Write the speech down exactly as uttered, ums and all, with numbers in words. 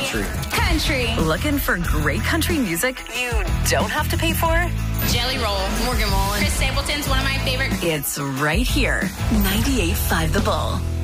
Country. Country. Looking for great country music you don't have to pay for? Jelly Roll, Morgan Wallen. Chris Stapleton's one of my favorite. It's right here. ninety-eight point five The Bull.